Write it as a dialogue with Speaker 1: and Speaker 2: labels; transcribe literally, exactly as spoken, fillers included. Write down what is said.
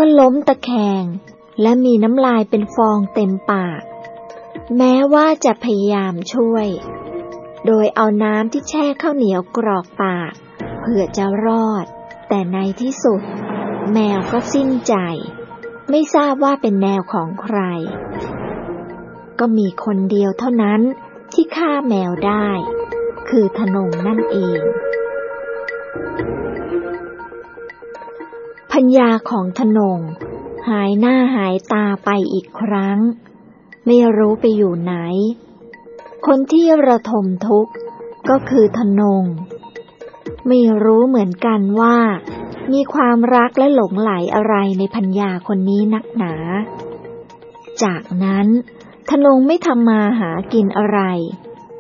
Speaker 1: ก็ล้มตะแคงและมีน้ำลายเป็นฟองเต็มปากแม้ว่าจะพยายามช่วยโดยเอาน้ำที่แช่ข้าวเหนียวกรอกปากเพื่อจะรอดแต่ในที่สุดแมวก็สิ้นใจไม่ทราบว่าเป็นแมวของใครก็มีคนเดียวเท่านั้นที่ฆ่าแมวได้คือธนงนั่นเองภรรยาของธนงหายหน้าหายตาไปอีกครั้งไม่รู้ไปอยู่ไหนคนที่ระทมทุกข์ก็คือธนงไม่รู้เหมือนกันว่ามีความรักและหลงไหลอะไรในภรรยาคนนี้นักหนาจากนั้นธนงไม่ทำมาหากินอะไร